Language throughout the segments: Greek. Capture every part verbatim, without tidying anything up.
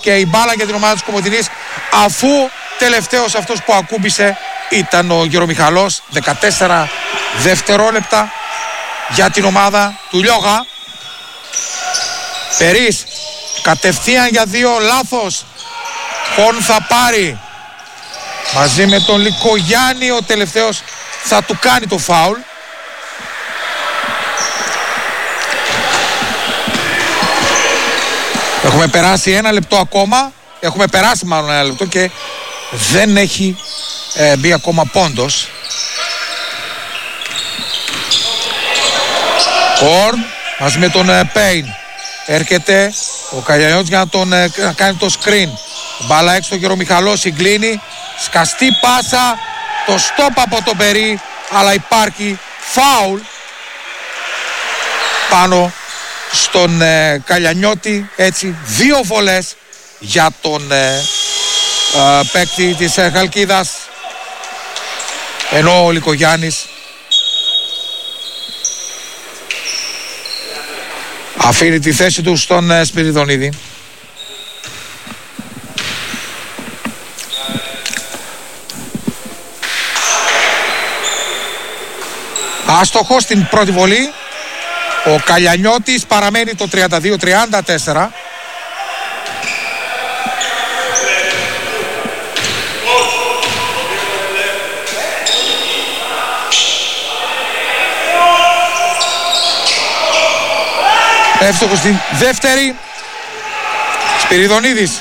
και η μπάλα για την ομάδα της Κομοτηνής, αφού τελευταίος αυτός που ακούμπησε ήταν ο Γερομιχαλός. Δεκατέσσερα δευτερόλεπτα για την ομάδα του Λιώγα. Περίς κατευθείαν για δύο, λάθος. Χον θα πάρει μαζί με τον Λικογιάννη, ο τελευταίος θα του κάνει το φάουλ. Έχουμε περάσει ένα λεπτό ακόμα, έχουμε περάσει μάλλον ένα λεπτό και δεν έχει ε, μπει ακόμα πόντος. Χορν μαζί με τον ε, Πέιν. Έρχεται ο Καλιανιώτης για να, τον, ε, να κάνει το screen. Μπάλα έξω, τον Γερομιχαλό συγκλίνει. Σκαστή πάσα, το στόπ από τον Περί, αλλά υπάρχει φάουλ πάνω στον ε, Καλιανιώτη. Έτσι δύο βολές για τον ε, ε, παίκτη της ε, Χαλκίδας, ενώ ο Λικογιάννης αφήνει τη θέση του στον ε, Σπυριδονίδη. Άστοχο στην πρώτη βολή. Ο Καλιανιώτης παραμένει το τριάντα δύο τριάντα τέσσερα. Εύστοχο στην δεύτερη. Σπυριδονίδης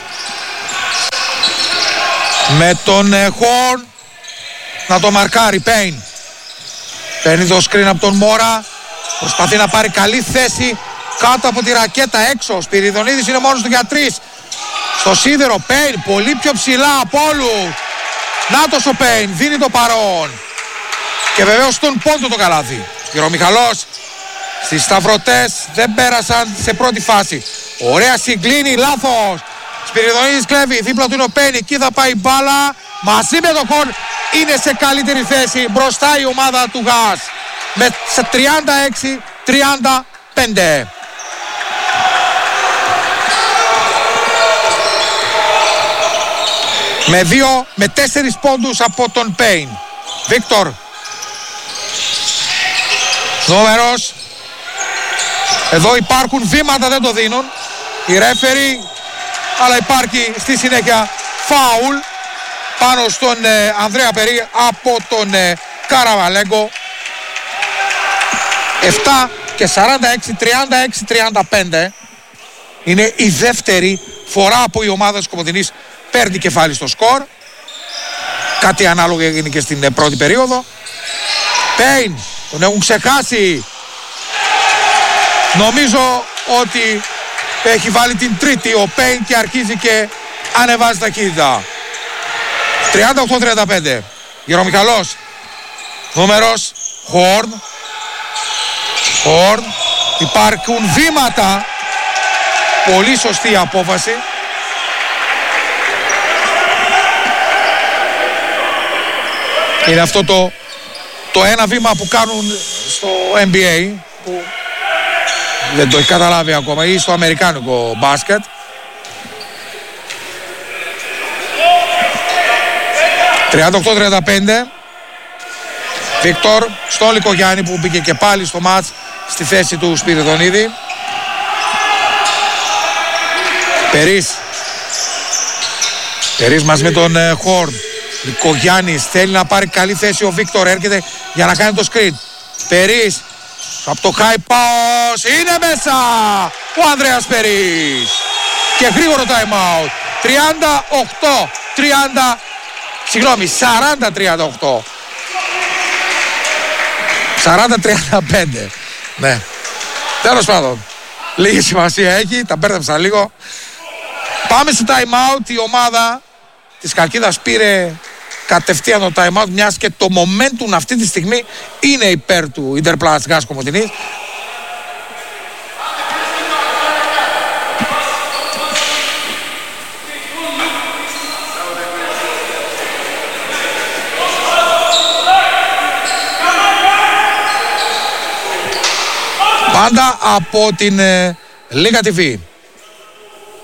με τον ε, Χορν να το μαρκάρει. Πέιν παίρνει το screen από τον Μόρα, προσπαθεί να πάρει καλή θέση κάτω από τη ρακέτα έξω. Ο Σπυριδονίδης είναι μόνος του για τρεις. Στο σίδερο Πέιν, πολύ πιο ψηλά από όλους. Νάτος ο Πέιν, δίνει το παρόν. Και βεβαίως στον πόντο το καλάθι. Γερομιχαλός στις σταυρωτές, δεν πέρασαν σε πρώτη φάση. Ωραία συγκλίνει, λάθος. Σπυριδονίδης κλέβει, δίπλα του είναι ο Πέιν, εκεί θα πάει μπάλα. Μαζί με τον Χορν είναι σε καλύτερη θέση μπροστά η ομάδα του Γας με τριάντα έξι τριάντα πέντε. Με δύο, με τέσσερις πόντους από τον Πέιν. Βίκτορ νούμερος. Εδώ υπάρχουν βήματα, δεν το δίνουν οι ρέφεροι, αλλά υπάρχει στη συνέχεια φάουλ πάνω στον ε, Ανδρέα Περί από τον ε, Καραβαλέγκο. επτά και σαράντα έξι τριάντα έξι τριάντα πέντε. Είναι η δεύτερη φορά που η ομάδα της Κομοτηνής παίρνει κεφάλι στο σκορ. Κάτι ανάλογο έγινε και στην ε, πρώτη περίοδο. Πέιν, τον έχουν ξεχάσει. Νομίζω ότι έχει βάλει την τρίτη ο Πέιν και αρχίζει και ανεβάζει ταχύτητα. τριάντα οκτώ τριάντα πέντε. Γερομιχαλός νούμερος. Χορν. Χορν. Υπάρχουν βήματα. Πολύ σωστή απόφαση. Είναι αυτό το, το ένα βήμα που κάνουν στο N B A, που δεν το έχει καταλάβει ακόμα, ή στο αμερικάνικο μπάσκετ. τριάντα οκτώ τριάντα πέντε. Βίκτορ στον Λικογιάννη που μπήκε και πάλι στο μάτς στη θέση του Σπυριδονίδη. Περίς. Περίς μαζί με τον ε, Χορν. Λικογιάννης θέλει να πάρει καλή θέση. Ο Βίκτορ έρχεται για να κάνει το screen. Περίς από το high pass. Είναι μέσα ο Ανδρέας Περίς. Και γρήγορο time out. τριάντα οκτώ τριάντα. Συγγνώμη, σαράντα τριάντα οκτώ. σαράντα τριάντα πέντε. Ναι. Τέλος πάντων. Λίγη σημασία έχει. Τα μπέρδεψα λίγο. Πάμε στο time out. Η ομάδα της Χαλκίδας πήρε κατευθείαν το time out, μιας και το momentum αυτή τη στιγμή είναι υπέρ του Interplast Gas Κομοτηνής. Πάντα από την ε, Λίγα τι βι.